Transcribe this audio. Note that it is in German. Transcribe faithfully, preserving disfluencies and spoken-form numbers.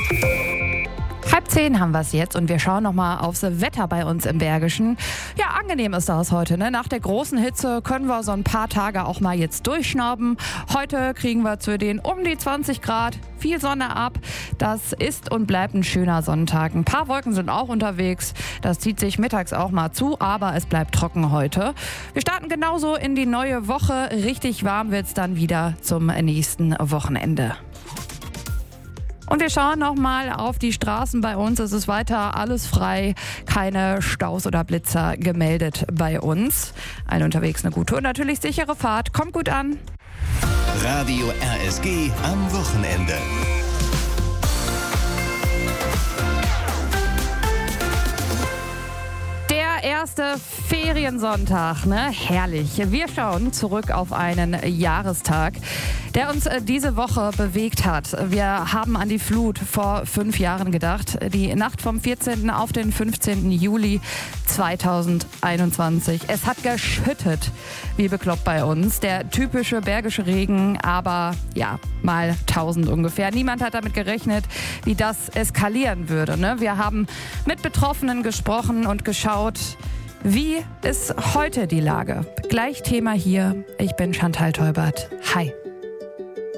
Halb zehn haben wir es jetzt und wir schauen nochmal aufs Wetter bei uns im Bergischen. Ja, angenehm ist das heute, ne? Nach der großen Hitze können wir so ein paar Tage auch mal jetzt durchschnauben. Heute kriegen wir zu den um die zwanzig Grad, viel Sonne ab. Das ist und bleibt ein schöner Sonntag. Ein paar Wolken sind auch unterwegs. Das zieht sich mittags auch mal zu, aber es bleibt trocken heute. Wir starten genauso in die neue Woche. Richtig warm wird es dann wieder zum nächsten Wochenende. Und wir schauen nochmal auf die Straßen bei uns. Es ist weiter alles frei, keine Staus oder Blitzer gemeldet bei uns. Allen unterwegs eine gute und natürlich sichere Fahrt. Kommt gut an. Radio R S G am Wochenende. Der erste Feriensonntag, ne? Herrlich. Wir schauen zurück auf einen Jahrestag, der uns diese Woche bewegt hat. Wir haben an die Flut vor fünf Jahren gedacht. Die Nacht vom vierzehnten auf den fünfzehnten Juli zweitausendeinundzwanzig. Es hat geschüttet, wie bekloppt bei uns. Der typische bergische Regen, aber ja, mal tausend ungefähr. Niemand hat damit gerechnet, wie das eskalieren würde, ne? Wir haben mit Betroffenen gesprochen und geschaut, wie ist heute die Lage? Gleich Thema hier. Ich bin Chantal Teubert. Hi.